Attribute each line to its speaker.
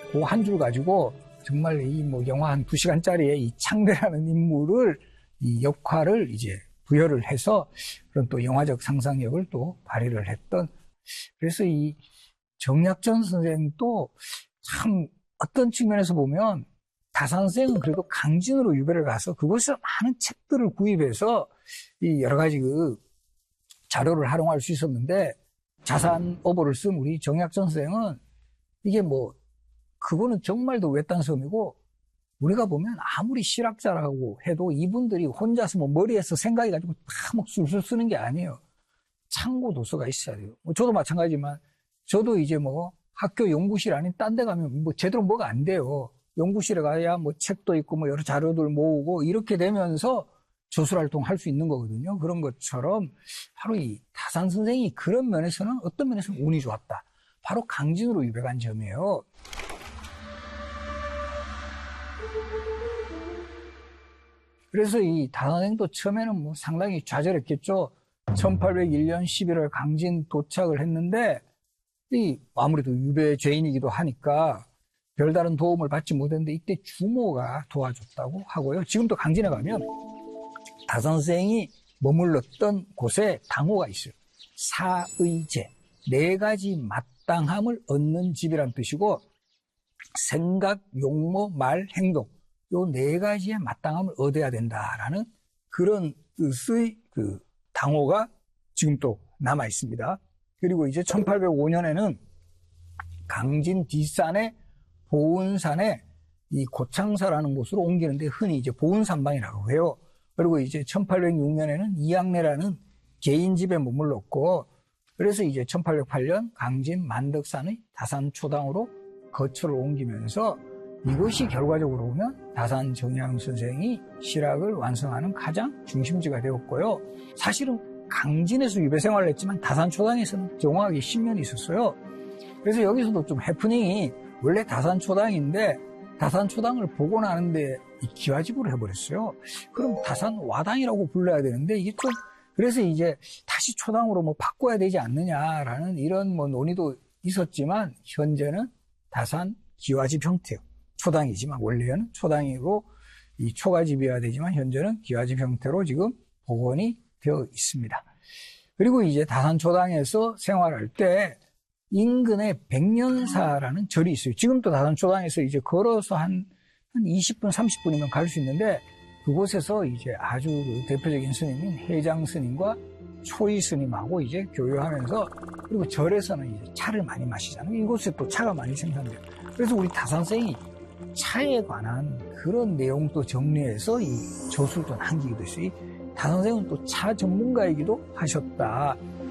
Speaker 1: 그 한 줄 가지고 정말 이 뭐 영화 한 2시간짜리의 이 창대라는 인물을 이 역할을 이제 부여를 해서 그런 또 영화적 상상력을 또 발휘를 했던, 그래서 이 정약전 선생도 참 어떤 측면에서 보면 다산 선생은 그래도 강진으로 유배를 가서 그곳에서 많은 책들을 구입해서 이 여러 가지 그 자료를 활용할 수 있었는데, 자산 오보를 쓴 우리 정약전 선생은 이게 뭐 그거는 정말 더 외딴 섬이고, 우리가 보면 아무리 실학자라고 해도 이분들이 혼자서 뭐 머리에서 생각해가지고 다 막 술술 쓰는 게 아니에요. 참고 도서가 있어야 돼요. 뭐 저도 마찬가지지만 저도 이제 뭐 학교 연구실 아닌 딴 데 가면 뭐 제대로 뭐가 안 돼요. 연구실에 가야 뭐 책도 있고 뭐 여러 자료들 모으고 이렇게 되면서 저술활동 할 수 있는 거거든요. 그런 것처럼 바로 이 다산 선생이 그런 면에서는 어떤 면에서는 운이 좋았다. 바로 강진으로 유배간 점이에요. 그래서 이 다산 선생도 처음에는 뭐 상당히 좌절했겠죠. 1801년 11월 강진 도착을 했는데, 이 아무래도 유배 죄인이기도 하니까 별다른 도움을 받지 못했는데 이때 주모가 도와줬다고 하고요. 지금도 강진에 가면 다산 선생이 머물렀던 곳에 당호가 있어요. 사의제, 4가지 마땅함을 얻는 집이란 뜻이고, 생각, 용모, 말, 행동, 요 4가지의 마땅함을 얻어야 된다라는 그런 뜻의 그 당호가 지금 또 남아 있습니다. 그리고 이제 1805년에는 강진 뒷산의 보은산에 이 고창사라는 곳으로 옮기는데 흔히 이제 보은산방이라고 해요. 그리고 이제 1806년에는 이양래라는 개인집에 머물렀고, 그래서 이제 1808년 강진 만덕산의 다산초당으로 거처를 옮기면서 이것이 결과적으로 보면 다산 정약 선생이 실학을 완성하는 가장 중심지가 되었고요. 사실은 강진에서 유배 생활을 했지만 다산초당에서는 정확하게 10년이 있었어요. 그래서 여기서도 좀 해프닝이, 원래 다산초당인데 다산초당을 복원하는데 기와집으로 해버렸어요. 그럼 다산와당이라고 불러야 되는데 이게 좀, 그래서 이제 다시 초당으로 뭐 바꿔야 되지 않느냐라는 이런 뭐 논의도 있었지만, 현재는 다산 기와집 형태요. 초당이지만 원래는 초당이고 이 초가집이어야 되지만 현재는 기와집 형태로 지금 복원이 되어 있습니다. 그리고 이제 다산초당에서 생활할 때 인근에 백년사라는 절이 있어요. 지금도 다산초당에서 이제 걸어서 한 20분, 30분이면 갈 수 있는데, 그곳에서 이제 아주 그 대표적인 스님인 해장 스님과 초이 스님하고 이제 교류하면서, 그리고 절에서는 이제 차를 많이 마시잖아요. 이곳에 또 차가 많이 생산돼요. 그래서 우리 다산 선생이 차에 관한 그런 내용도 정리해서 이 저술도 남기기도 했어요. 이 다산 선생은 또 차 전문가이기도 하셨다.